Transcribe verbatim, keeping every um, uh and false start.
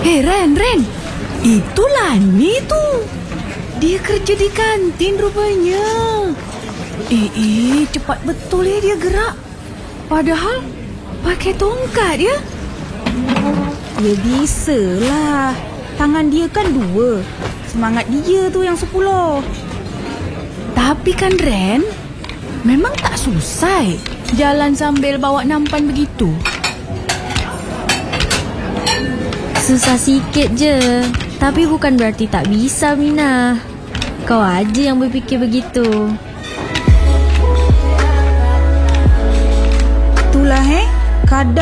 Eh, Ren, Ren. Itulah ni tu. Dia kerja di kantin rupanya. Eh, eh, cepat betul ya dia gerak. Padahal pakai tongkat ya. Ya bisalah. Tangan dia kan dua. Semangat dia tu yang sepuluh. Tapi kan Ren, memang tak susah jalan sambil bawa nampan begitu. Susah sikit je. Tapi bukan berarti tak bisa, Mina. Kau aja yang berfikir begitu. Itulah eh. Kadang